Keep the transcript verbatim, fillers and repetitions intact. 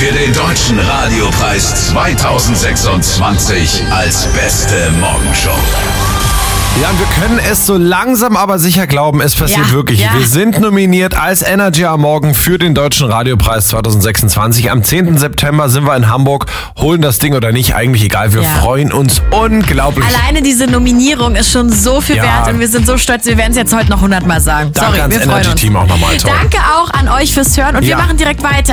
für den Deutschen Radiopreis zweitausendsechsundzwanzig als beste Morgenshow. Ja, und wir können es so langsam aber sicher glauben, es passiert Ja, wirklich. ja. Wir sind nominiert als Energy am Morgen für den Deutschen Radiopreis zweitausendsechsundzwanzig. Am zehnten September sind wir in Hamburg, holen das Ding oder nicht, eigentlich egal. Wir Ja. freuen uns unglaublich. Alleine diese Nominierung ist schon so viel Ja. wert und wir sind so stolz, wir werden es jetzt heute noch hundertmal sagen. Danke Sorry, ans wir freuen uns. Energy-Team auch nochmal. Toll. Danke auch an euch fürs Hören und Ja. wir machen direkt weiter.